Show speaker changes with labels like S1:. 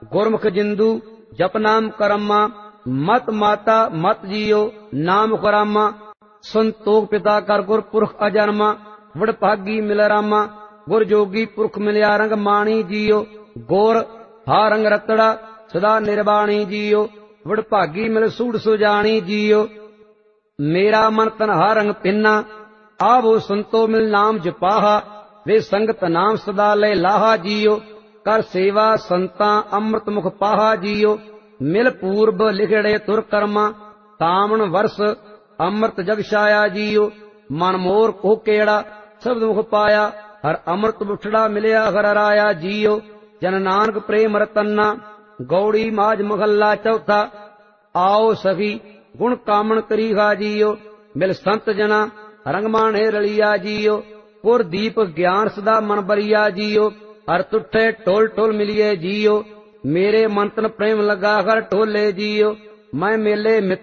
S1: गुरमुख जिंदु जप नाम करम्मा, मत माता मत जियो नाम करामा। संतोख पिता कर गुर पुरख अजन्मा, वडभागी मिल रामा। गुर जोगी पुरख मिलिया रंग माणी जियो, गोर हा रंग रतड़ा सदा निर्वाणी जियो। वडभागी मिल सूड़ सुजानी जियो, मेरा मन तन हा रंग पिन्ना। आवो संतो मिल नाम जपाहा, वे संगत नाम सदा ले लाहा जियो। कर सेवा संतां अमृत मुख पाहा जियो, मिल पूर्व लिखड़े तुर कर्मा। तामन वर्ष अमृत जग छाया जियो, मन मोर को केड़ा शब्द मुख पाया। हर अमृत बुठड़ा मिलिया हर राया जियो, जन नानक प्रेम रतन्ना। गौड़ी माज महला चौथा, आओ सखी गुण कामन करीगा जियो। मिल संत जना रंग माने रलिया जियो, पुर दीप ज्ञान सदा मन बरिया जियो। हर तुठे टोल टोल मिलिए जियो, मेरे मंतन प्रेम लगा कर टोले जियो। मैं मेले